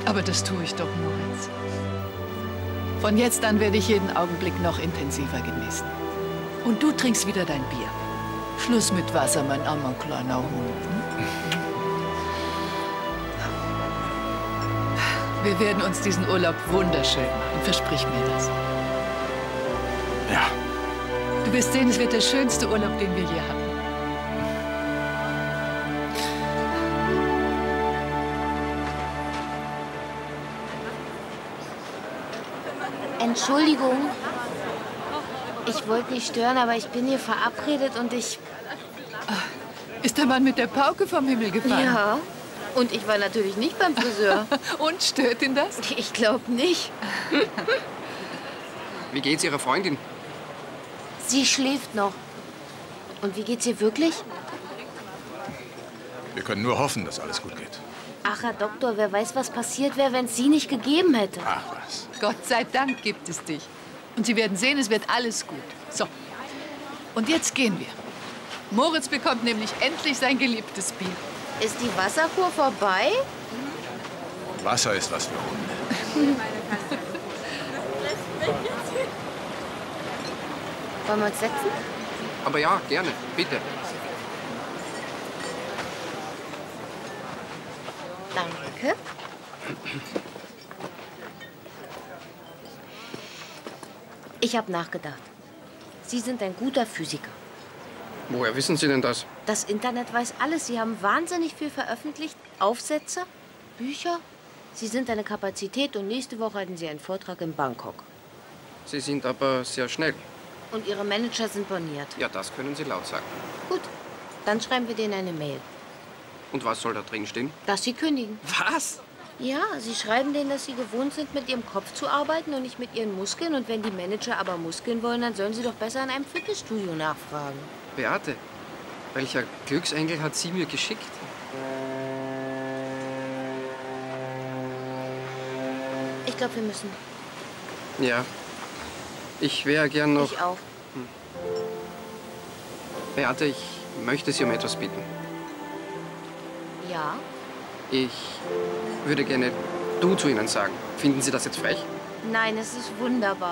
Aber das tue ich doch, Moritz. Von jetzt an werde ich jeden Augenblick noch intensiver genießen. Und du trinkst wieder dein Bier. Schluss mit Wasser, mein armer kleiner Hund. Hm? Wir werden uns diesen Urlaub wunderschön machen. Versprich mir das. Ja. Du wirst sehen, es wird der schönste Urlaub, den wir je hatten. Entschuldigung. Ich wollte nicht stören, aber ich bin hier verabredet und ich... Ist der Mann mit der Pauke vom Himmel gefallen? Ja. Und ich war natürlich nicht beim Friseur. Und stört ihn das? Ich glaube nicht. Wie geht's Ihrer Freundin? Sie schläft noch. Und wie geht's ihr wirklich? Wir können nur hoffen, dass alles gut geht. Ach, Herr Doktor, wer weiß, was passiert wäre, wenn es sie nicht gegeben hätte. Ach was. Gott sei Dank gibt es dich. Und Sie werden sehen, es wird alles gut. So, und jetzt gehen wir. Moritz bekommt nämlich endlich sein geliebtes Bier. Ist die Wasserkur vorbei? Wasser ist was für Hunde. Wollen wir uns setzen? Aber ja, gerne, bitte. Danke. Ich habe nachgedacht. Sie sind ein guter Physiker. Woher wissen Sie denn das? Das Internet weiß alles. Sie haben wahnsinnig viel veröffentlicht. Aufsätze, Bücher. Sie sind eine Kapazität und nächste Woche halten Sie einen Vortrag in Bangkok. Sie sind aber sehr schnell. Und Ihre Manager sind borniert. Ja, das können Sie laut sagen. Gut, dann schreiben wir denen eine Mail. Und was soll da drin stehen? Dass Sie kündigen. Was? Ja, Sie schreiben denen, dass Sie gewohnt sind, mit Ihrem Kopf zu arbeiten und nicht mit Ihren Muskeln. Und wenn die Manager aber Muskeln wollen, dann sollen Sie doch besser in einem Fitnessstudio nachfragen. Beate, welcher Glücksengel hat sie mir geschickt? Ich glaube, wir müssen. Ja. Ich wäre gern noch... Ich auch. Beate, ich möchte Sie um etwas bitten. Ja? Ich würde gerne du zu Ihnen sagen. Finden Sie das jetzt frech? Nein, es ist wunderbar.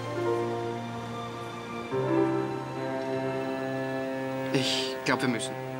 Ich glaube, wir müssen.